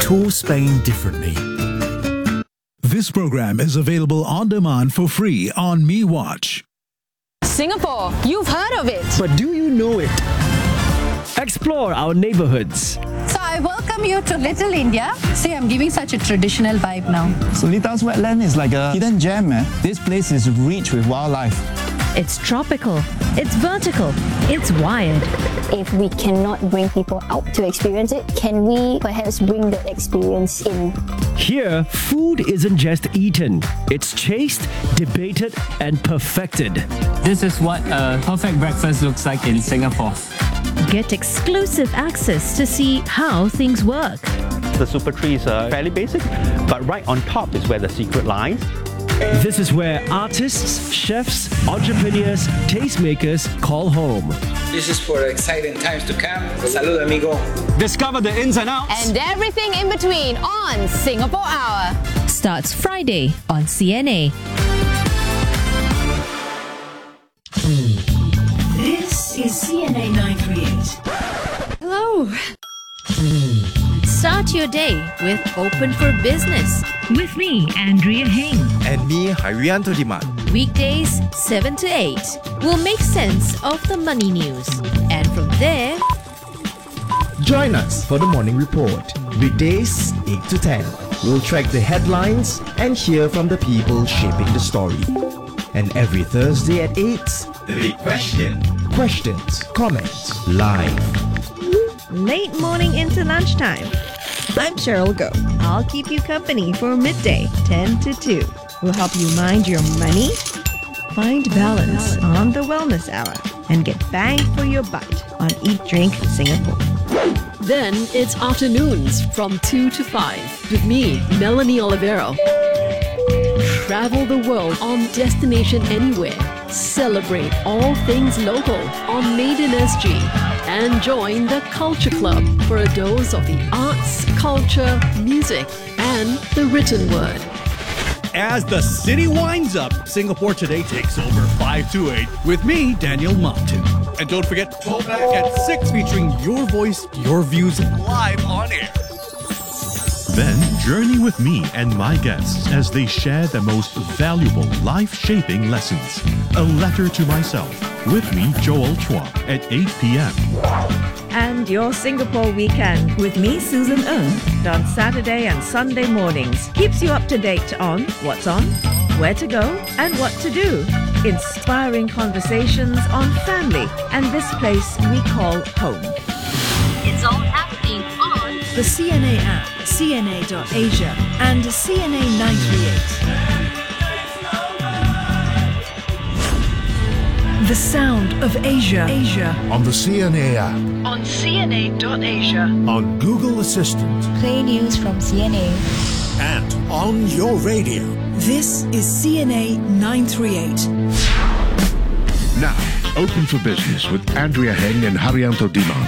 tour Spain differently. This program is available on demand for free on MeWatch. Singapore, you've heard of it. But do you know it? Explore our neighborhoods. So I welcome you to Little India. See, I'm giving such a traditional vibe now. Solita's wetland is like a hidden gem, man. This place is rich with wildlife. It's tropical, it's vertical, it's wired. If we cannot bring people out to experience it, can we perhaps bring the experience in? Here, food isn't just eaten. It's chased, debated, and perfected. This is what a perfect breakfast looks like in Singapore. Get exclusive access to see how things work. The super trees are fairly basic, but right on top is where the secret lies. This is where artists, chefs, entrepreneurs, tastemakers call home. This is for exciting times to come. Salud, amigo. Discover the ins and outs. And everything in between on Singapore Hour. Starts Friday on CNA. This is CNA 938. Hello. Start your day with Open for Business. With me, Andrea Heng. And me, Harianto Diman. Weekdays 7 to 8. We'll make sense of the money news. And from there, join us for the morning report. Weekdays 8 to 10. We'll track the headlines and hear from the people shaping the story. And every Thursday at 8, The Big Question. Questions, comments, live. Late morning into lunchtime. I'm Cheryl Go. I'll keep you company for midday, 10 to 2. We'll help you mind your money, find balance on the Wellness Hour, and get bang for your buck on Eat Drink Singapore. Then it's afternoons from 2 to 5 with me, Melanie Olivero. Travel the world on Destination Anywhere. Celebrate all things local on Made in SG. And join the Culture Club for a dose of the arts, culture, music, and the written word. As the city winds up, Singapore Today takes over 5 to 8 with me, Daniel Mountain. And don't forget, Tallback at 6 featuring your voice, your views live on air. Then journey with me and my guests as they share the most valuable life-shaping lessons. A Letter to Myself with me, Joel Chua, at 8 p.m. And your Singapore weekend with me, Susan Ng, on Saturday and Sunday mornings. Keeps you up to date on what's on, where to go, and what to do. Inspiring conversations on family and this place we call home. It's all happening on the CNA app, CNA.Asia, and CNA 938. The sound of Asia. On the CNA app. On CNA.Asia. On Google Assistant. Play news from CNA. And on your radio. This is CNA 938. Now, Open for Business with Andrea Heng and Harianto Diman.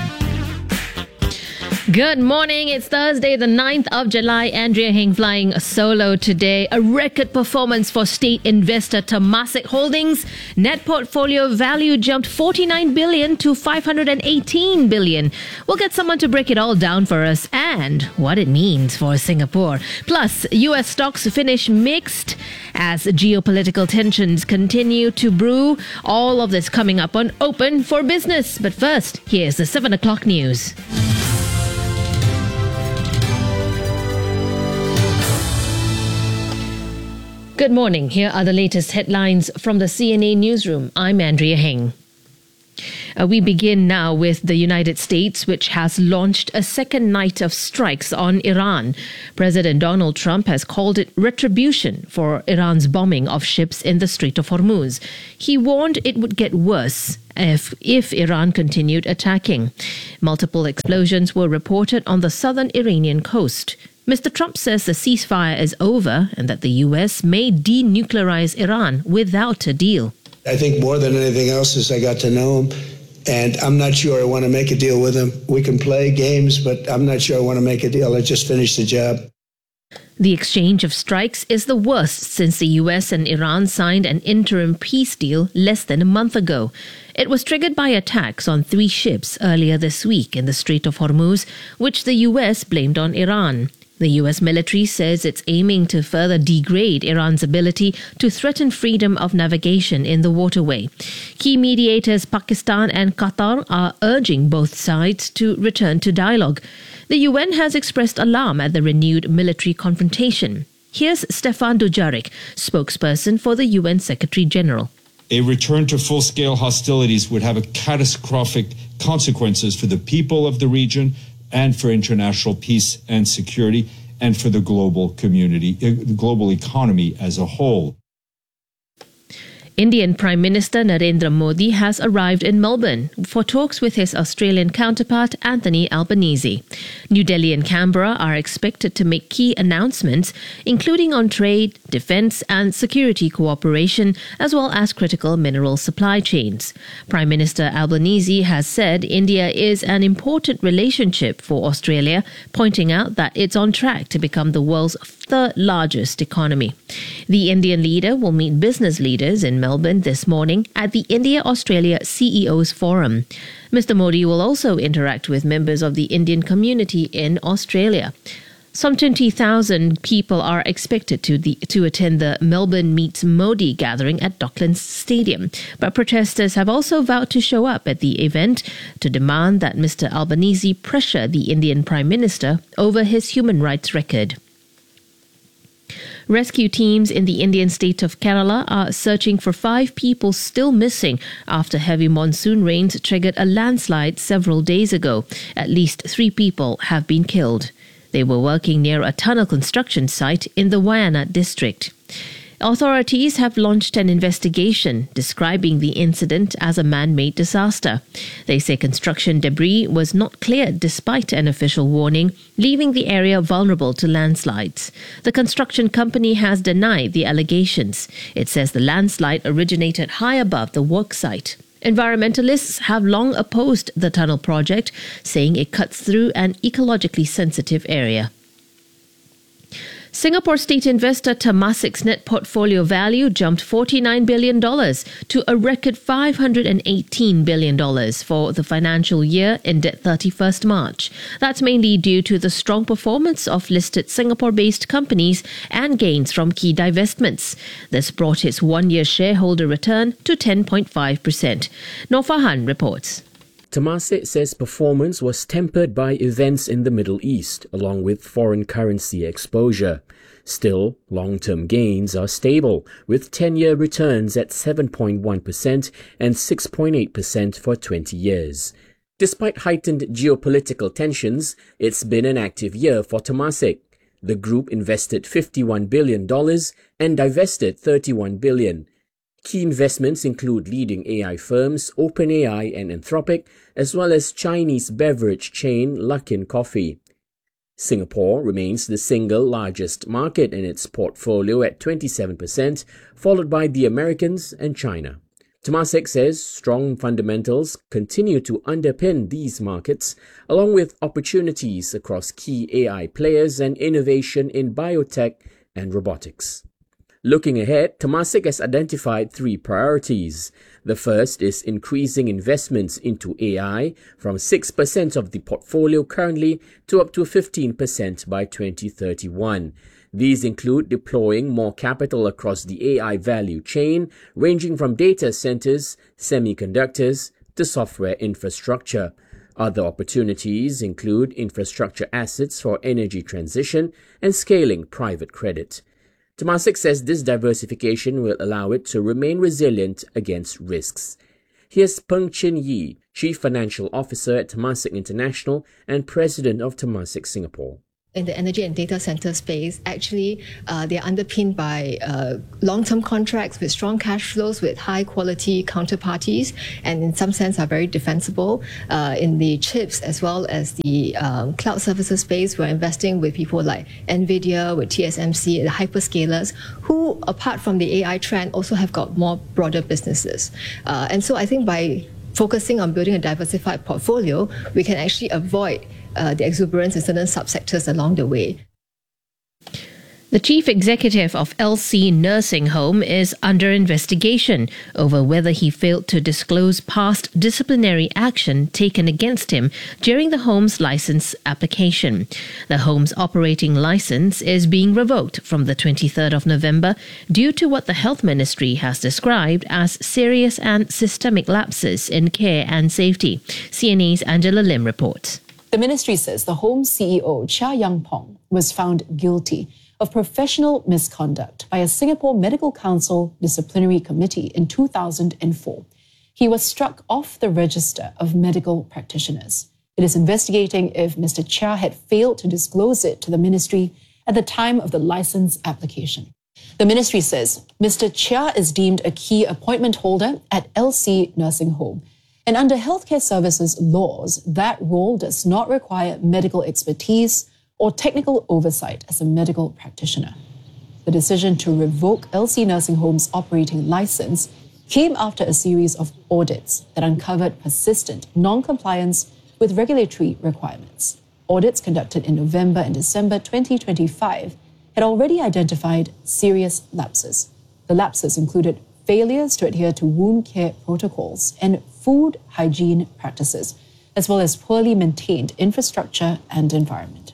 Good morning. It's Thursday, the 9th of July. Andrea Heng flying solo today. A record performance for state investor Temasek Holdings. Net portfolio value jumped 49 billion to 518 billion. We'll get someone to break it all down for us and what it means for Singapore. Plus, US stocks finish mixed as geopolitical tensions continue to brew. All of this coming up on Open for Business. But first, here's the 7 o'clock news. Good morning. Here are the latest headlines from the CNA newsroom. I'm Andrea Heng. We begin now with the United States, which has launched a second night of strikes on Iran. President Donald Trump has called it retribution for Iran's bombing of ships in the Strait of Hormuz. He warned it would get worse if Iran continued attacking. Multiple explosions were reported on the southern Iranian coast. Mr. Trump says the ceasefire is over and that the U.S. may denuclearize Iran without a deal. I think more than anything else is I got to know him, and I'm not sure I want to make a deal with him. We can play games, but I'm not sure I want to make a deal. I just finished the job. The exchange of strikes is the worst since the US and Iran signed an interim peace deal less than a month ago. It was triggered by attacks on 3 ships earlier this week in the Strait of Hormuz, which the US blamed on Iran. The US military says it's aiming to further degrade Iran's ability to threaten freedom of navigation in the waterway. Key mediators Pakistan and Qatar are urging both sides to return to dialogue. The UN has expressed alarm at the renewed military confrontation. Here's Stefan Dujarric, spokesperson for the UN Secretary-General. A return to full-scale hostilities would have catastrophic consequences for the people of the region and for international peace and security and for the global community, the global economy as a whole. Indian Prime Minister Narendra Modi has arrived in Melbourne for talks with his Australian counterpart Anthony Albanese. New Delhi and Canberra are expected to make key announcements, including on trade, defence and security cooperation, as well as critical mineral supply chains. Prime Minister Albanese has said India is an important relationship for Australia, pointing out that it's on track to become the world's third largest economy. The Indian leader will meet business leaders in Melbourne this morning at the India-Australia CEOs Forum. Mr. Modi will also interact with members of the Indian community in Australia. Some 20,000 people are expected to attend the Melbourne Meets Modi gathering at Docklands Stadium, but protesters have also vowed to show up at the event to demand that Mr. Albanese pressure the Indian Prime Minister over his human rights record. Rescue teams in the Indian state of Kerala are searching for 5 people still missing after heavy monsoon rains triggered a landslide several days ago. At least 3 people have been killed. They were working near a tunnel construction site in the Wayanad district. Authorities have launched an investigation describing the incident as a man-made disaster. They say construction debris was not cleared despite an official warning, leaving the area vulnerable to landslides. The construction company has denied the allegations. It says the landslide originated high above the work site. Environmentalists have long opposed the tunnel project, saying it cuts through an ecologically sensitive area. Singapore state investor Temasek's net portfolio value jumped $49 billion to a record $518 billion for the financial year ended 31st March. That's mainly due to the strong performance of listed Singapore-based companies and gains from key divestments. This brought its one-year shareholder return to 10.5%. Noor Farhan reports. Temasek says performance was tempered by events in the Middle East, along with foreign currency exposure. Still, long-term gains are stable, with 10-year returns at 7.1% and 6.8% for 20 years. Despite heightened geopolitical tensions, it's been an active year for Temasek. The group invested $51 billion and divested $31 billion. Key investments include leading AI firms OpenAI and Anthropic, as well as Chinese beverage chain Luckin Coffee. Singapore remains the single largest market in its portfolio at 27%, followed by the Americans and China. Temasek says strong fundamentals continue to underpin these markets, along with opportunities across key AI players and innovation in biotech and robotics. Looking ahead, Temasek has identified 3 priorities. The first is increasing investments into AI from 6% of the portfolio currently to up to 15% by 2031. These include deploying more capital across the AI value chain, ranging from data centers, semiconductors, to software infrastructure. Other opportunities include infrastructure assets for energy transition and scaling private credit. Temasek says this diversification will allow it to remain resilient against risks. Here's Peng Chin Yi, Chief Financial Officer at Temasek International and President of Temasek Singapore. In the energy and data center space, actually, they are underpinned by long-term contracts with strong cash flows, with high-quality counterparties, and in some sense are very defensible. In the chips as well as the cloud services space, we're investing with people like NVIDIA, with TSMC, the hyperscalers, who, apart from the AI trend, also have got more broader businesses. And so I think by focusing on building a diversified portfolio, we can actually avoid the exuberance in certain subsectors along the way. The chief executive of LC Nursing Home is under investigation over whether he failed to disclose past disciplinary action taken against him during the home's license application. The home's operating license is being revoked from the 23rd of November due to what the Health Ministry has described as serious and systemic lapses in care and safety. CNA's Angela Lim reports. The ministry says the home's CEO, Chia Yang Pong, was found guilty of professional misconduct by a Singapore Medical Council disciplinary committee in 2004. He was struck off the register of medical practitioners. It is investigating if Mr. Chia had failed to disclose it to the ministry at the time of the license application. The ministry says Mr. Chia is deemed a key appointment holder at LC Nursing Home. And under healthcare services laws, that role does not require medical expertise or technical oversight as a medical practitioner. The decision to revoke LC Nursing Home's operating license came after a series of audits that uncovered persistent non-compliance with regulatory requirements. Audits conducted in November and December 2025 had already identified serious lapses. The lapses included failures to adhere to wound care protocols and food hygiene practices, as well as poorly maintained infrastructure and environment.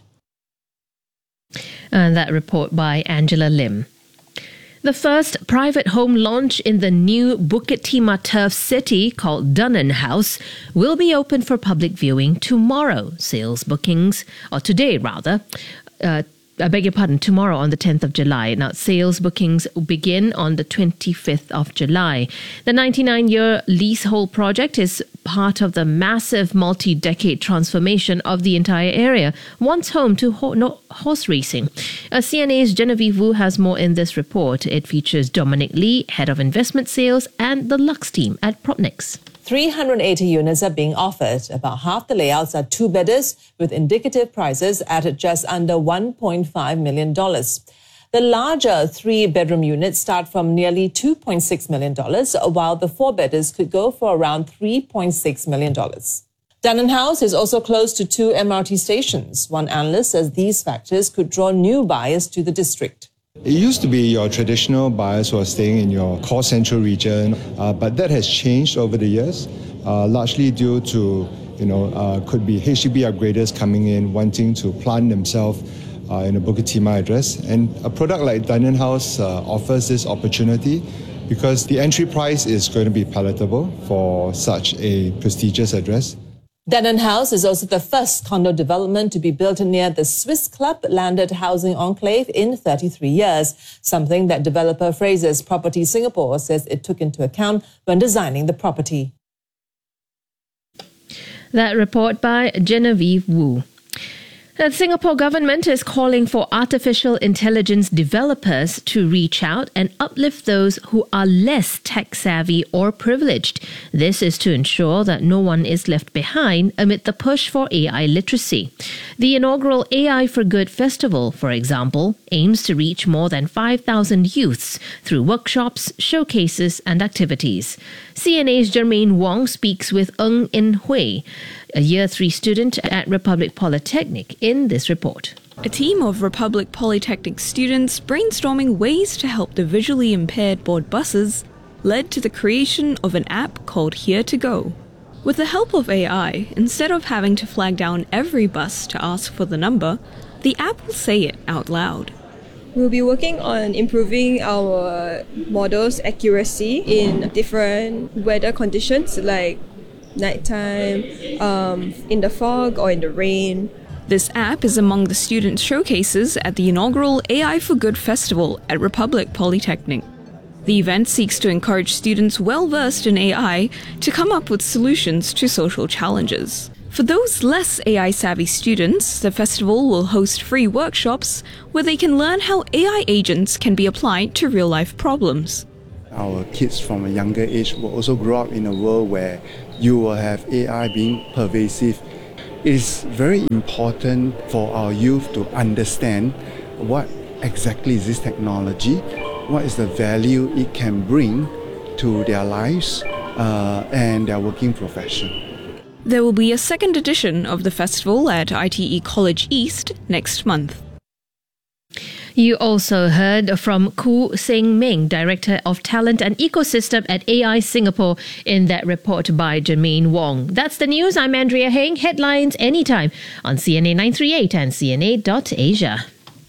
And that report by Angela Lim. The first private home launch in the new Bukit Timah Turf City, called Dunnan House, will be open for public viewing tomorrow. Sales bookings, or today rather, tomorrow on the 10th of July. Now, sales bookings begin on the 25th of July. The 99-year leasehold project is part of the massive multi-decade transformation of the entire area, once home to horse racing. CNA's Genevieve Wu has more in this report. It features Dominic Lee, Head of Investment Sales, and the Lux team at Propnex. 380 units are being offered. About half the layouts are two-bedders with indicative prices at just under $1.5 million. The larger three-bedroom units start from nearly $2.6 million, while the four-bedders could go for around $3.6 million. Dunnan House is also close to two MRT stations. One analyst says these factors could draw new buyers to the district. It used to be your traditional buyers who are staying in your core central region, but that has changed over the years, largely due to, could be HDB upgraders coming in, wanting to plant themselves in a Bukit Timah address. And a product like Dunnan House offers this opportunity because the entry price is going to be palatable for such a prestigious address. Dunnan House is also the first condo development to be built near the Swiss Club landed housing enclave in 33 years, something that developer Frasers Property Singapore says it took into account when designing the property. That report by Genevieve Wu. The Singapore government is calling for artificial intelligence developers to reach out and uplift those who are less tech-savvy or privileged. This is to ensure that no one is left behind amid the push for AI literacy. The inaugural AI for Good Festival, for example, aims to reach more than 5,000 youths through workshops, showcases and activities. CNA's Jermaine Wong speaks with Ng In Hui, a Year 3 student at Republic Polytechnic, in this report. A team of Republic Polytechnic students brainstorming ways to help the visually impaired board buses led to the creation of an app called Here to Go. With the help of AI, instead of having to flag down every bus to ask for the number, the app will say it out loud. We'll be working on improving our model's accuracy in different weather conditions like nighttime, in the fog or in the rain. This app is among the student showcases at the inaugural AI for Good Festival at Republic Polytechnic. The event seeks to encourage students well-versed in AI to come up with solutions to social challenges. For those less AI-savvy students, the festival will host free workshops where they can learn how AI agents can be applied to real-life problems. Our kids from a younger age will also grow up in a world where you will have AI being pervasive. It is very important for our youth to understand what exactly is this technology, what is the value it can bring to their lives and their working profession. There will be a second edition of the festival at ITE College East next month. You also heard from Koo Seng Ming, Director of Talent and Ecosystem at AI Singapore, in that report by Jermaine Wong. That's the news. I'm Andrea Heng. Headlines anytime on CNA 938 and CNA.Asia.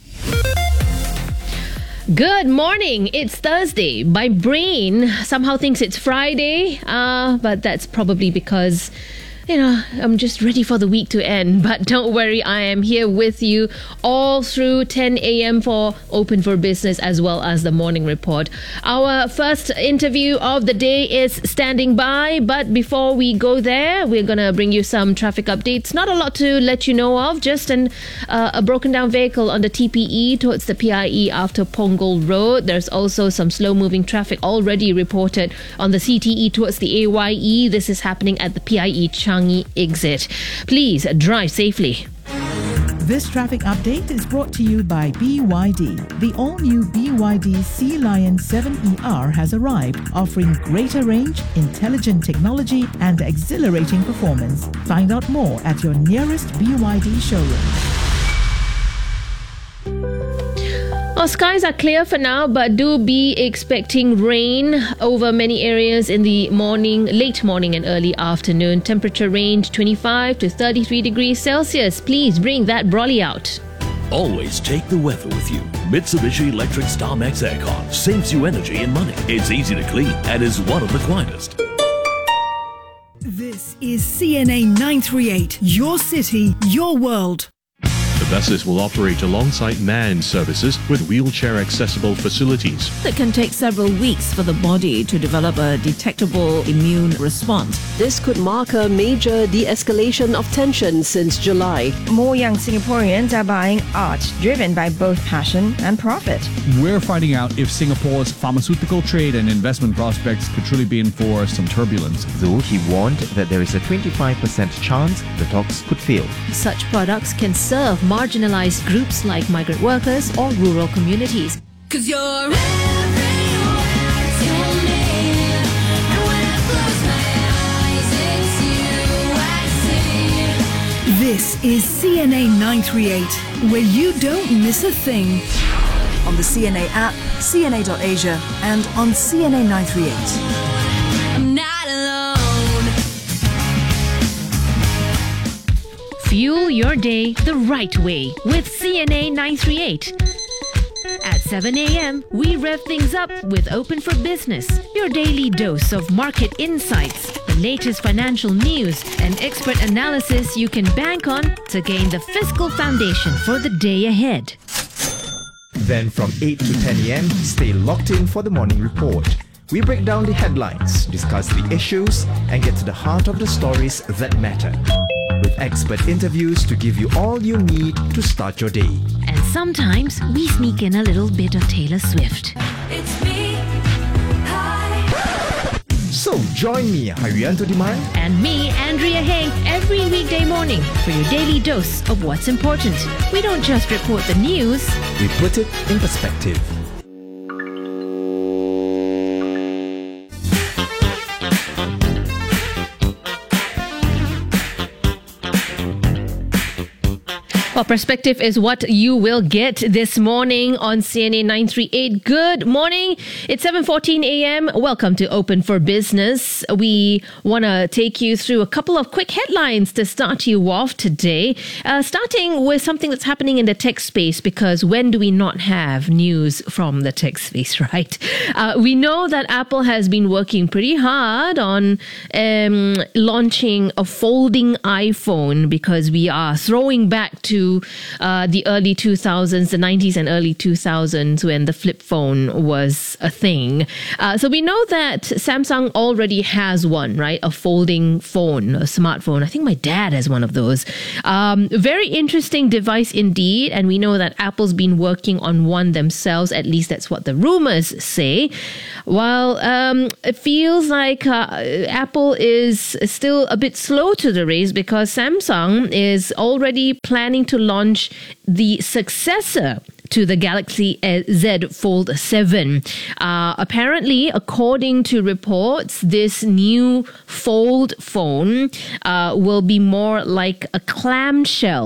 Good morning. It's Thursday. My brain somehow thinks it's Friday, but that's probably because I'm just ready for the week to end. But don't worry, I am here with you all through 10 a.m. for Open for Business as well as the morning report. Our first interview of the day is standing by. But before we go there, we're going to bring you some traffic updates. Not a lot to let you know of, just a broken down vehicle on the TPE towards the PIE after Punggol Road. There's also some slow moving traffic already reported on the CTE towards the AYE. This is happening at the PIE Changi exit. Please drive safely. This traffic update is brought to you by BYD. The all-new BYD Sea Lion 7ER has arrived, offering greater range, intelligent technology, and exhilarating performance. Find out more at your nearest BYD showroom. Our skies are clear for now, but do be expecting rain over many areas in the morning, late morning and early afternoon. Temperature range 25 to 33 degrees Celsius. Please bring that brolly out. Always take the weather with you. Mitsubishi Electric Star Max Aircon saves you energy and money. It's easy to clean and is one of the quietest. This is CNA 938, your city, your world. The buses will operate alongside manned services with wheelchair-accessible facilities. It can take several weeks for the body to develop a detectable immune response. This could mark a major de-escalation of tension since July. More young Singaporeans are buying art driven by both passion and profit. We're finding out if Singapore's pharmaceutical trade and investment prospects could truly be in for some turbulence. Though he warned that there is a 25% chance the talks could fail. Such products can serve marginalized groups like migrant workers or rural communities. 'Cause you're everywhere to me, and when I close my eyes, it's you I see. This is CNA 938, where you don't miss a thing. On the CNA app, CNA.Asia, and on CNA 938. I'm not alone. Fuel your day the right way with CNA 938. At 7 a.m., we rev things up with Open for Business, your daily dose of market insights, the latest financial news, and expert analysis you can bank on to gain the fiscal foundation for the day ahead. Then from 8 to 10 a.m., stay locked in for the morning report. We break down the headlines, discuss the issues, and get to the heart of the stories that matter. With expert interviews to give you all you need to start your day. And sometimes we sneak in a little bit of Taylor Swift. It's me. Hi. So join me, Haryanto Diman, and me, Andrea Heng, every weekday morning for your daily dose of what's important. We don't just report the news, we put it in perspective. Well, perspective is what you will get this morning on CNA 938. Good morning. It's 7:14 a.m. Welcome to Open for Business. We want to take you through a couple of quick headlines to start you off today. Starting with something that's happening in the tech space, because when do we not have news from the tech space, right? We know that Apple has been working pretty hard on launching a folding iPhone, because we are throwing back to the early 2000s, the 90s and early 2000s, when the flip phone was a thing. So we know that Samsung already has one, right? A folding phone, a smartphone. I think my dad has one of those. Very interesting device indeed. And we know that Apple's been working on one themselves. At least that's what the rumors say. While it feels like Apple is still a bit slow to the race, because Samsung is already planning to launch the successor to the Galaxy Z Fold 7. Apparently, according to reports, this new fold phone will be more like a clamshell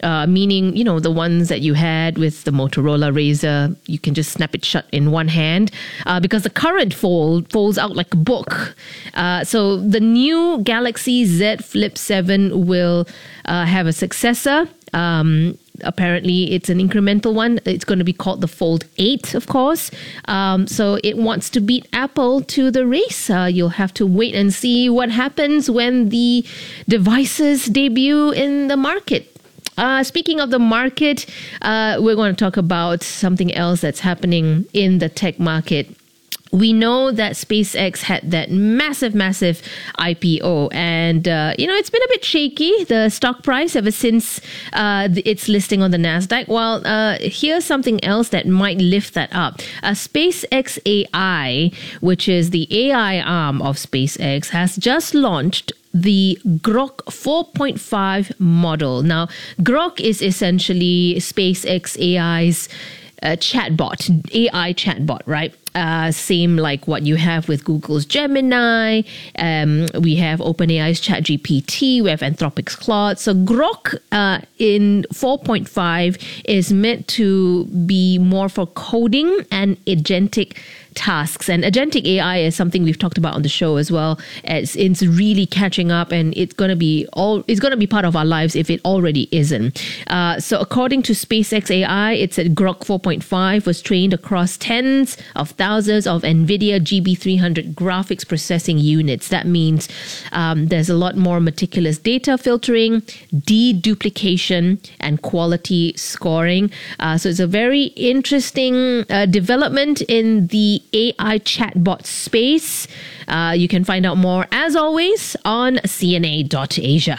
meaning, the ones that you had with the Motorola Razr, you can just snap it shut in one hand because the current fold folds out like a book. So the new Galaxy Z Flip 7 will have a successor. Apparently, it's an incremental one. It's going to be called the Fold 8, of course. So it wants to beat Apple to the race. You'll have to wait and see what happens when the devices debut in the market. Speaking of the market, we're going to talk about something else that's happening in the tech market. We know that SpaceX had that massive IPO, and it's been a bit shaky, the stock price, ever since its listing on the Nasdaq. Well, here's something else that might lift that up. SpaceX AI, which is the AI arm of SpaceX, has just launched the Grok 4.5 model. Now, Grok is essentially SpaceX AI's AI chatbot, right? Same like what you have with Google's Gemini. We have OpenAI's ChatGPT. We have Anthropic's Claude. So Grok in 4.5 is meant to be more for coding and agentic tasks. And agentic AI is something we've talked about on the show as well. It's really catching up, and it's going to be part of our lives if it already isn't. So according to SpaceX AI, it's at Grok 4.5 was trained across tens of thousands of NVIDIA GB300 graphics processing units. That means there's a lot more meticulous data filtering, deduplication, and quality scoring. So it's a very interesting development in the AI chatbot space. You can find out more, as always, on CNA.Asia.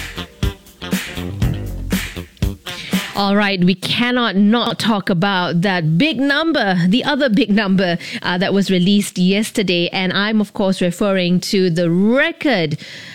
All right, we cannot not talk about that big number, the other big number that was released yesterday. And I'm, of course, referring to the record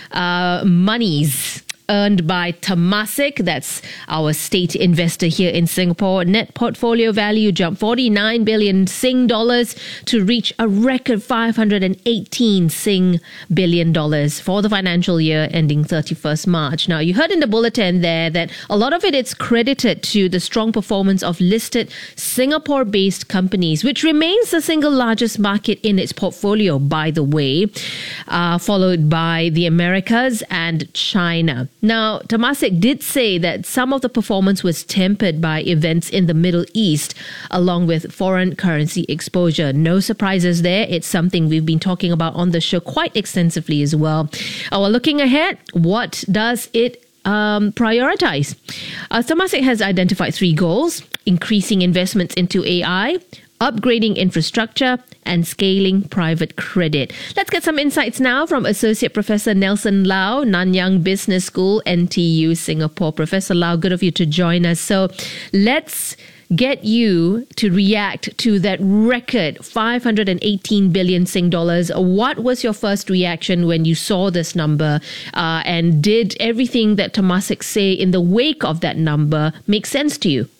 monies earned by Temasek. That's our state investor here in Singapore. Net portfolio value jumped 49 billion Sing dollars to reach a record 518 Sing billion dollars for the financial year ending 31st March. Now, you heard in the bulletin there that a lot of it's credited to the strong performance of listed Singapore-based companies, which remains the single largest market in its portfolio, by the way, followed by the Americas and China. Now, Temasek did say that some of the performance was tempered by events in the Middle East, along with foreign currency exposure. No surprises there. It's something we've been talking about on the show quite extensively as well. Well, looking ahead, what does it prioritize? Temasek has identified 3 goals: increasing investments into AI, upgrading infrastructure, and scaling private credit. Let's get some insights now from Associate Professor Nelson Lau, Nanyang Business School, NTU Singapore. Professor Lau, good of you to join us. So let's get you to react to that record 518 billion Sing dollars. What was your first reaction when you saw this number? And did everything that Temasek say in the wake of that number make sense to you?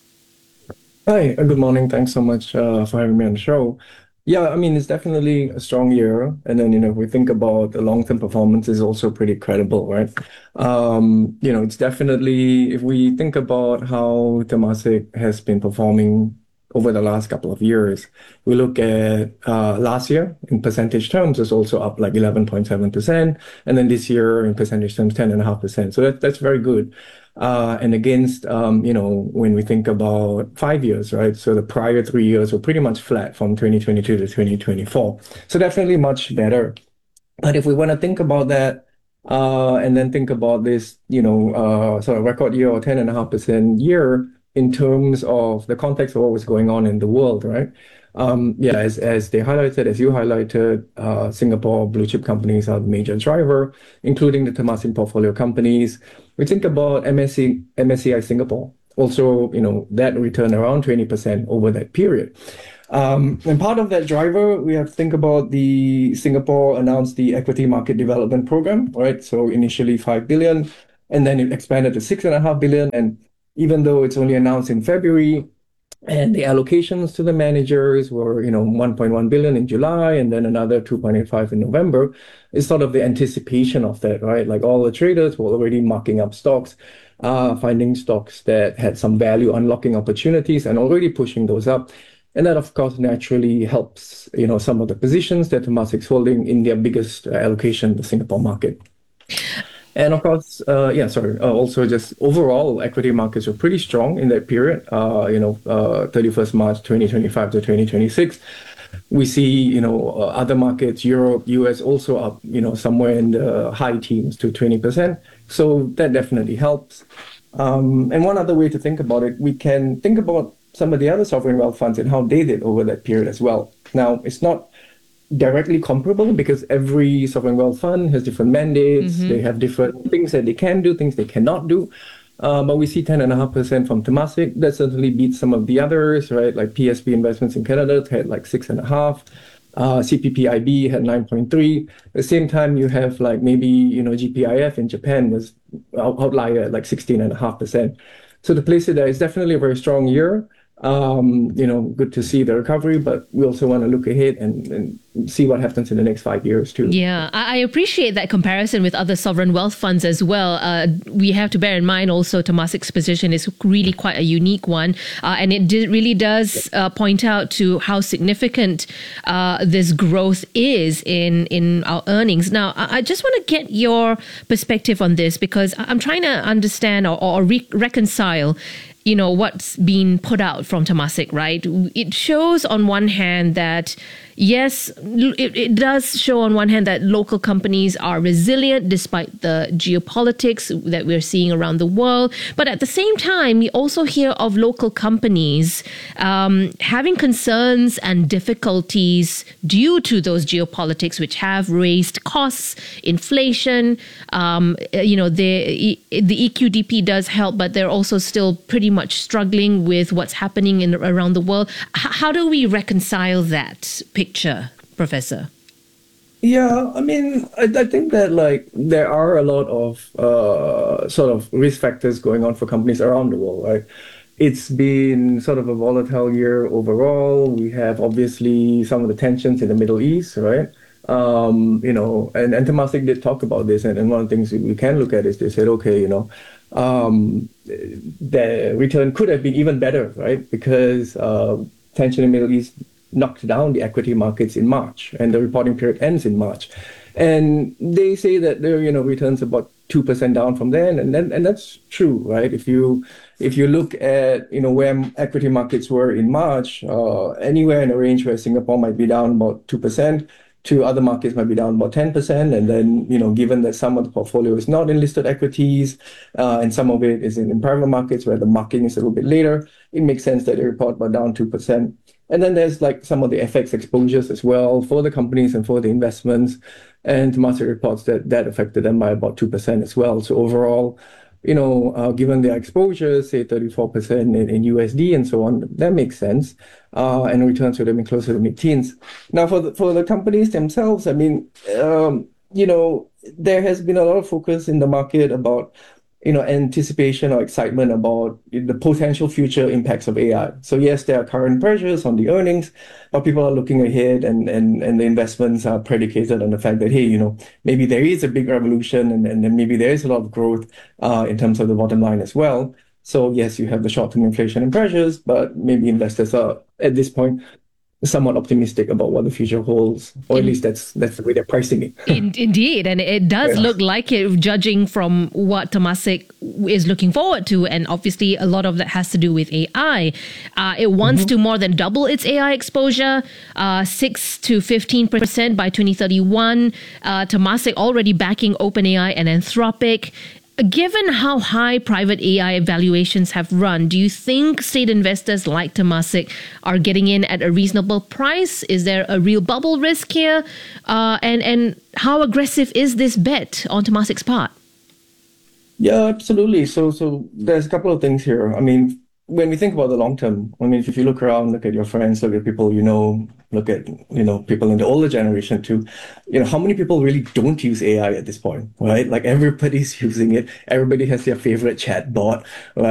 Hi, good morning. Thanks so much for having me on the show. Yeah, I mean, it's definitely a strong year. And then, if we think about the long-term performance, is also pretty credible, right? It's definitely, if we think about how Temasek has been performing over the last couple of years, we look at last year in percentage terms, it's also up like 11.7%. And then this year in percentage terms, 10.5%. So that's very good. And against, when we think about 5 years, right? So the prior 3 years were pretty much flat from 2022 to 2024. So definitely much better. But if we want to think about that, and then think about this, sort of record year or 10.5% year in terms of the context of what was going on in the world, right? As they highlighted, as you highlighted, Singapore blue chip companies are the major driver, including the Temasek portfolio companies. We think about MSCI Singapore, also, that returned around 20% over that period. And part of that driver, we have to think about the Singapore announced the Equity Market Development Program, right? So initially 5 billion, and then it expanded to 6.5 billion. And even though it's only announced in February, and the allocations to the managers were, 1.1 billion in July and then another 2.85 in November, is sort of the anticipation of that, right? Like all the traders were already marking up stocks. finding stocks that had some value, unlocking opportunities, and already pushing those up. And that, of course, naturally helps, some of the positions that Temasek's holding in their biggest allocation, the Singapore market. And of course, also just overall equity markets were pretty strong in that period, 31st March 2025 to 2026. We see, other markets, Europe, US also up, somewhere in the high teens to 20%. So that definitely helps. And one other way to think about it, we can think about some of the other sovereign wealth funds and how they did over that period as well. Now, it's not directly comparable because every sovereign wealth fund has different mandates. They have different things that they can do, things they cannot do. But we see 10.5% from Temasek. That certainly beats some of the others, right? Like PSB Investments in Canada had like 6.5%. CPPIB had 9.3%. At the same time, you have like maybe, GPIF in Japan was outlier at like 16.5%. So to place it there, it's definitely a very strong year. Good to see the recovery, but we also want to look ahead and see what happens in the next 5 years too. Yeah, I appreciate that comparison with other sovereign wealth funds as well. We have to bear in mind also Temasek's position is really quite a unique one. And it really does point out to how significant this growth is in our earnings. Now, I just want to get your perspective on this because I'm trying to understand or reconcile what's being put out from Temasek, right? It shows on one hand that, yes, it does show on one hand that local companies are resilient despite the geopolitics that we're seeing around the world. But at the same time, we also hear of local companies having concerns and difficulties due to those geopolitics, which have raised costs, inflation. The EQDP does help, but they're also still pretty much struggling with what's happening around the world. How do we reconcile that picture, Professor? Yeah, I mean, I think that there are a lot of sort of risk factors going on for companies around the world, right? It's been sort of a volatile year overall. We have obviously some of the tensions in the Middle East, right? And Temasek did talk about this, and one of the things we can look at is they said, okay, the return could have been even better, right? Because tension in the Middle East knocked down the equity markets in March, and the reporting period ends in March. And they say that their returns about 2% down from there, and that's true, right? If you look at where equity markets were in March, anywhere in a range where Singapore might be down about 2%. To other markets might be down about 10%. And then, given that some of the portfolio is not in listed equities and some of it is in private markets where the marking is a little bit later, it makes sense that they report about down 2%. And then there's some of the FX exposures as well for the companies and for the investments. And Temasek reports that affected them by about 2% as well. So overall, given their exposure, say 34% in USD and so on, that makes sense. And returns would have been closer to mid-teens. Now, for the companies themselves, I mean, there has been a lot of focus in the market about, anticipation or excitement about the potential future impacts of AI. So yes, there are current pressures on the earnings, but people are looking ahead and the investments are predicated on the fact that, hey, maybe there is a big revolution and then maybe there is a lot of growth in terms of the bottom line as well. So yes, you have the short-term inflation and pressures, but maybe investors are at this point somewhat optimistic about what the future holds, or at least that's the way they're pricing it. Indeed, and it does look like it, judging from what Temasek is looking forward to, and obviously a lot of that has to do with AI. It wants to more than double its AI exposure, 6 to 15% by 2031. Temasek already backing OpenAI and Anthropic. Given how high private AI valuations have run, do you think state investors like Temasek are getting in at a reasonable price? Is there a real bubble risk here? And how aggressive is this bet on Temasek's part? Yeah, absolutely. So there's a couple of things here. I mean, when we think about the long term, I mean, if you look around, look at your friends, look at people look at people in the older generation too, how many people really don't use AI at this point, right? Like everybody's using it. Everybody has their favorite chat bot, right?